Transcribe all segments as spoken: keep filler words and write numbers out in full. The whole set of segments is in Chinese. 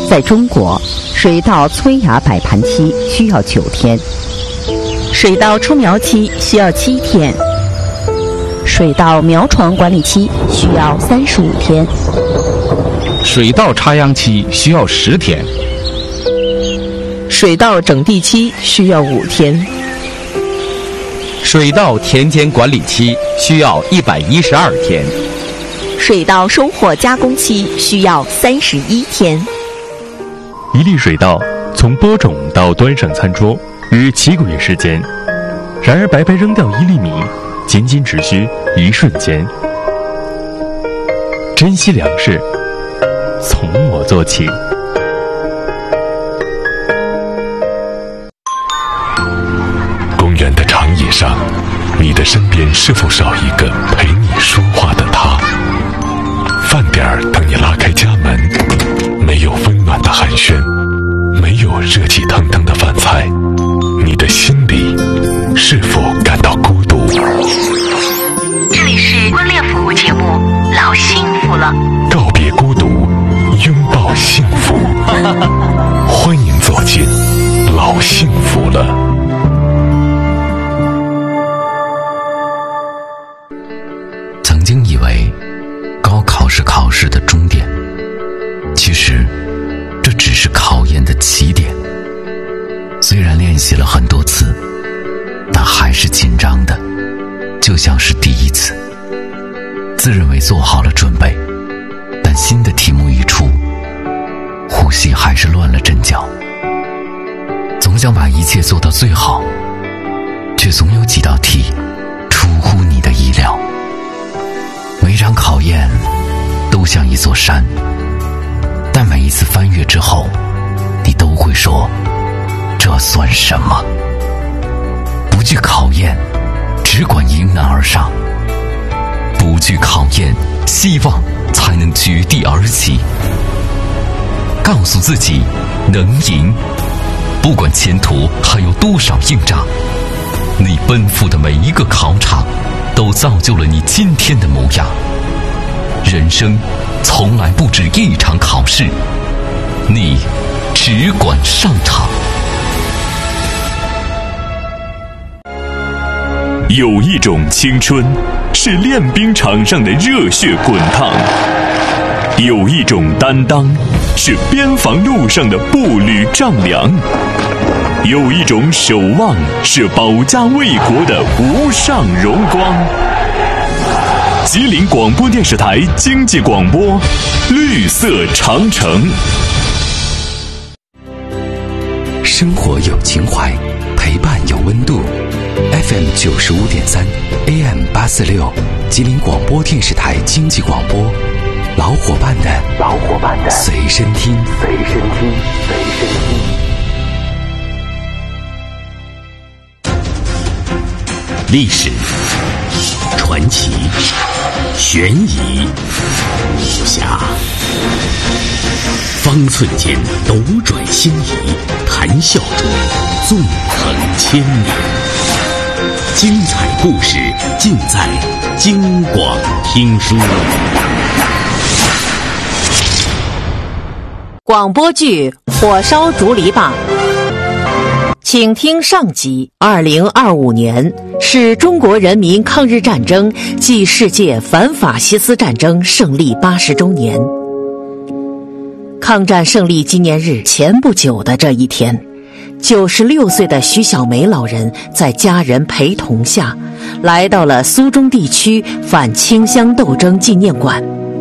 在中国，水稻催芽摆盘期需要九天，水稻出苗期需要七天，水稻苗床管理期需要三十五天， 水稻插秧期需要十天， 水稻整地期需要五天， 水稻田间管理期需要一百一十二天， 水稻收获加工期需要三十一天。 一粒水稻从播种到端上餐桌约七个月时间，然而白白扔掉一粒米，仅仅只需一瞬间。珍惜粮食，从我做起。 公园的长椅上，你的身边是否少一个陪你说话的他？饭点儿等你拉开家门，没有温暖的寒暄，没有热气腾腾的饭菜，你的心里是否感到孤独？ 这里是婚恋服务节目《老幸福了》， 告别孤独，拥抱幸福。欢迎走进老幸福了。 曾经以为高考是考试的终点，其实这只是考验的起点。虽然练习了很多次，但还是紧张的，就像是第一次。自认为做好了准备，但新的题目一出，呼吸还是乱了阵脚。总想把一切做到最好，却总有几道题出乎你的意料。每场考验都像一座山，但每一次翻越之后，你都会说，这算什么？不惧考验，只管迎难而上。不惧考验，希望才能绝地而起。告诉自己能赢，不管前途还有多少硬仗，你奔赴的每一个考场都造就了你今天的模样。人生从来不止一场考试，你只管上场。 有一种青春是练兵场上的热血滚烫，有一种担当是边防路上的步履丈量，有一种守望是保家卫国的无上荣光。吉林广播电视台经济广播，绿色长城。 生活有情怀，陪伴有温度。F M 九十五点三 A M 八四六，吉林广播电视台经济广播，老伙伴的老伙伴的随身听，随身听，随身听。历史、传奇、悬疑、武侠，方寸间斗转星移，谈笑中纵横千里。精彩故事尽在京广听书。 广播剧《火烧竹篱笆》，请听上集。二零二五年是中国人民抗日战争暨世界反法西斯战争胜利八十周年。抗战胜利纪念日前不久的这一天，九十六岁的徐小梅老人在家人陪同下，来到了苏中地区反清乡斗争纪念馆。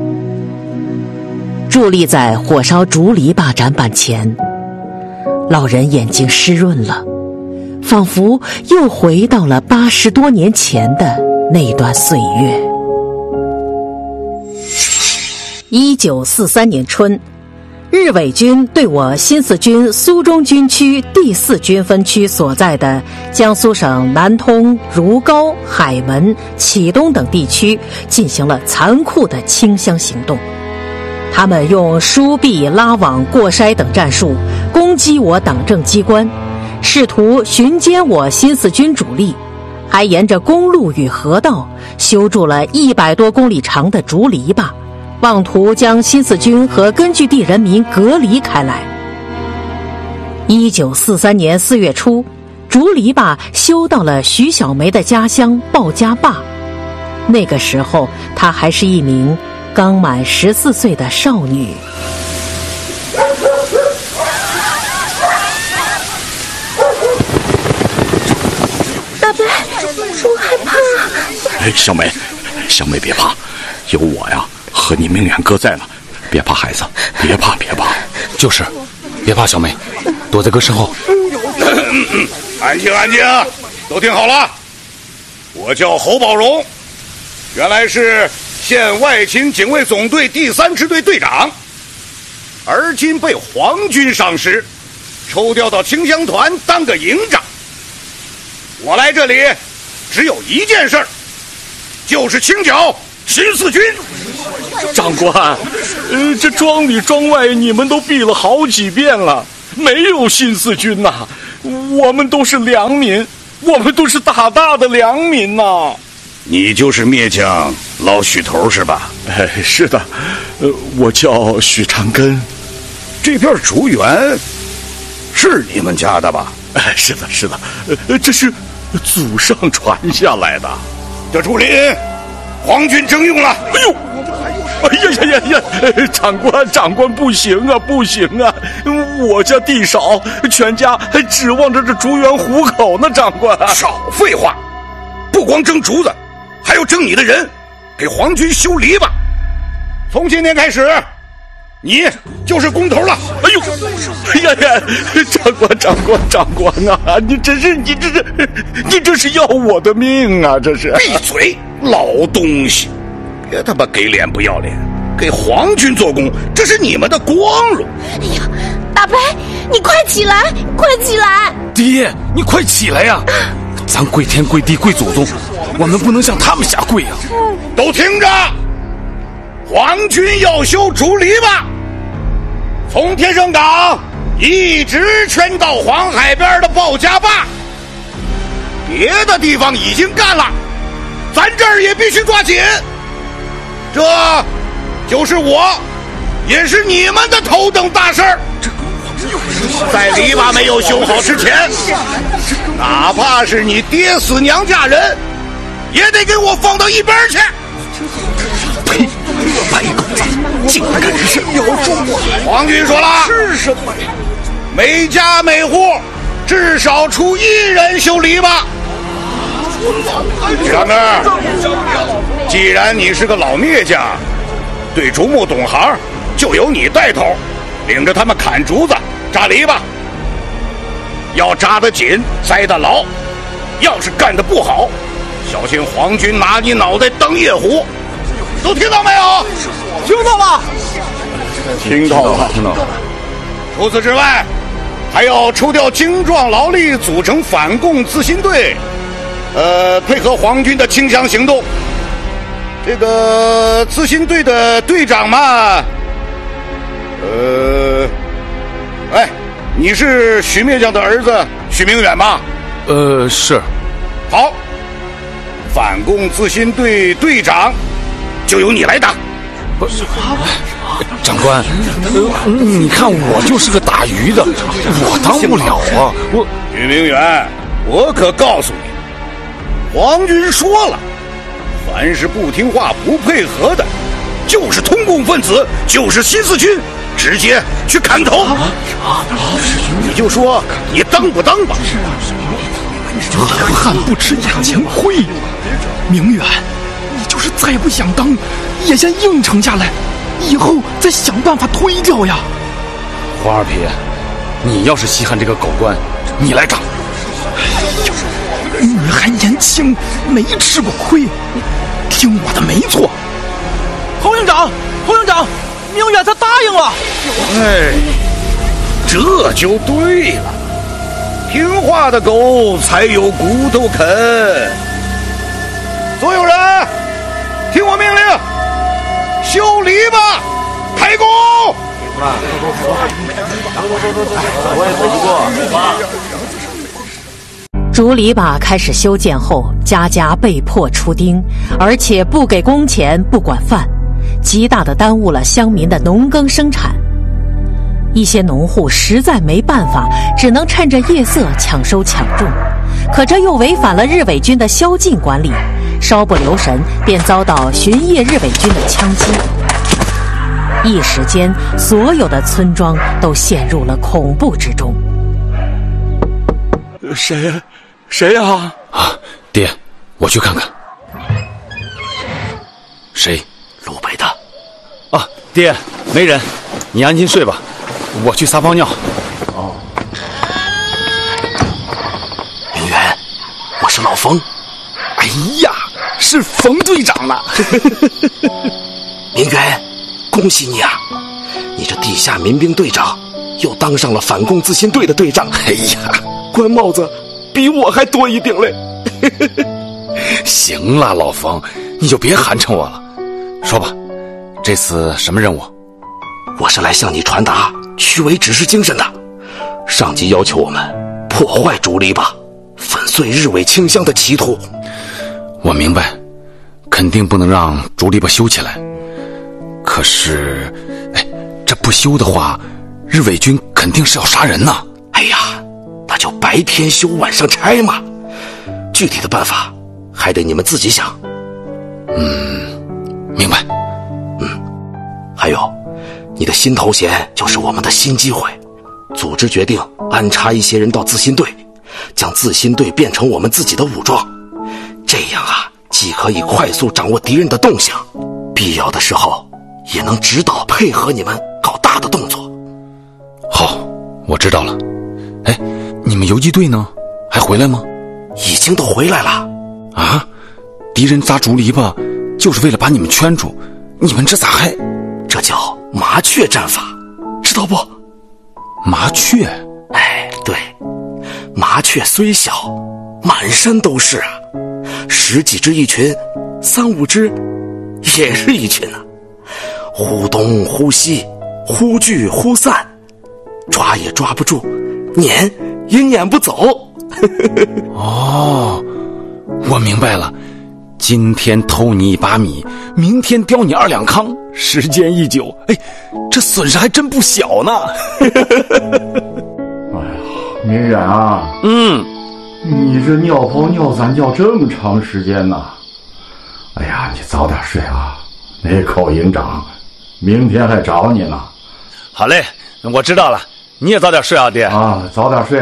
伫立在火烧竹篱笆展板前，老人眼睛湿润了，仿佛又回到了八十多年前的那段岁月。一九四三年春，日伪军对我新四军苏中军区第四军分区所在的江苏省南通、如皋、海门、启东等地区进行了残酷的清乡行动。他们用疏壁、拉网、过筛等战术攻击我党政机关，试图巡歼我新四军主力，还沿着公路与河道修筑了一百多公里长的竹篱笆， 妄图将新四军和根据地人民隔离开来。一九四三年四月初，竹篱笆修到了徐小梅的家乡鲍家坝。那个时候，她还是一名刚满十四岁的少女。 大伯，我害怕。 哎，小梅，小梅别怕，有我呀和你明远哥在呢，别怕孩子，别怕别怕。 就是，别怕，小梅，躲在哥身后。 安静安静，都听好了，我叫侯宝荣，原来是现外勤警卫总队第三支队队长，而今被皇军赏识，抽调到清乡团当个营长。我来这里只有一件事儿，就是清剿新四军。 长官，呃，这庄里庄外你们都避了好几遍了，没有新四军呐、啊。我们都是良民，我们都是大大的良民呐、啊。 你就是灭将老许头是吧？ 哎，是的，呃，我叫许长根。 这片竹园是你们家的吧？ 哎，是的，是的，呃，这是祖上传下来的。 这竹林，皇军征用了。 哎呦！哎呀呀呀呀！长官，长官不行啊，不行啊！我家地少，全家还指望着这竹园糊口呢。长官， 少废话！不光征竹子，还要征你的人，给皇军修篱笆。从今天开始，你就是工头了。 哎呦！哎呀呀！长官，长官，长官啊！你这是，你这是，你这是要我的命啊！这是！ 闭嘴，老东西！别他妈给脸不要脸，给皇军做工，这是你们的光荣。 哎呀，大伯，你快起来，快起来！ 爹，你快起来呀、啊！咱跪天跪地跪祖宗，我们不能向他们下跪啊！ 都听着，皇军要修竹篱笆，从天生港一直圈到黄海边的鲍家坝，别的地方已经干了，咱这儿也必须抓紧。这就是我，也是你们的头等大事儿。在篱笆没有修好之前，哪怕是你爹死娘嫁人，也得给我放到一边去。 呸！白狗子，竟敢干这事！ 有重我！皇军说了， 是什么呀？ 每家每户至少出一人修篱笆。长根，既然你是个老篾将，对竹木懂行，就由你带头，领着他们砍竹子、扎篱笆。要扎得紧，栽得牢。要是干得不好，小心皇军拿你脑袋当夜壶。都听到没有？ 听到了， 听到了，听到了。除此之外，还要抽调精壮劳力，组成反共自新队。呃，配合皇军的清乡行动。这个自新队的队长嘛，呃，哎，你是许灭将的儿子许明远吧？ 呃，是。 好，反共自新队队长就由你来当。 不是，长官，呃，你看我就是个打鱼的，我当不了啊。我许明远，我可告诉你。皇军说了，凡是不听话、不配合的，就是通共分子，就是新四军，直接去砍头。你就说你当不当吧？ 好汉不吃眼前亏。明远，你就是再不想当，也先应承下来，以后再想办法推掉呀。 花儿皮，你要是稀罕这个狗官，你来当。 你还年轻，没吃过亏，听我的没错。 侯营长，侯营长，明远他答应了。 哎，这就对了，听话的狗才有骨头啃。所有人，听我命令，修篱笆，开工！ 我也走不过。 竹篱笆开始修建后，家家被迫出丁，而且不给工钱，不管饭。 极大地耽误了乡民的农耕生产。一些农户实在没办法，只能趁着夜色抢收抢种，可这又违反了日伪军的宵禁管理，稍不留神便遭到巡夜日伪军的枪击。一时间，所有的村庄都陷入了恐怖之中。 谁？谁啊？ 啊，爹，我去看看。谁？ 路北的。 啊，爹，没人，你安心睡吧，我去撒泡尿。 哦。明远，我是老冯。 哎呀，是冯队长了。 明远，恭喜你啊！你这地下民兵队长又当上了反共自新队的队长。 哎呀，官帽子比我还多一顶嘞。 行了，老冯，你就别寒碜我了。说吧，这次什么任务？ 我是来向你传达区委指示精神的。上级要求我们破坏竹篱笆，粉碎日伪清乡的企图。 我明白，肯定不能让竹篱笆修起来。可是，哎，这不修的话，日伪军肯定是要杀人呐。 哎呀，那就白天修，晚上拆嘛。具体的办法还得你们自己想。 嗯，明白。 嗯，还有，你的新头衔就是我们的新机会。组织决定安插一些人到自新队，将自新队变成我们自己的武装。这样啊，既可以快速掌握敌人的动向，必要的时候也能指导配合你们搞大的动作。 好，我知道了。哎，你们游击队呢？还回来吗？ 已经都回来了。 啊？敌人扎竹篱笆就是为了把你们圈住，你们这咋还…… 这叫麻雀战法，知道不？ 麻雀？ 哎，对，麻雀虽小，满山都是啊。十几只一群，三五只也是一群啊。忽东忽西，忽聚忽散，抓也抓不住，撵也撵不走。 哦，我明白了。今天偷你一把米，明天叼你二两糠，时间一久，哎，这损失还真不小呢。 哎呀，明远啊， 嗯， 你这尿泡尿散觉这么长时间呢？哎呀，你早点睡啊，那寇营长明天还找你呢。 好嘞，我知道了，你也早点睡啊，爹。 啊，早点睡。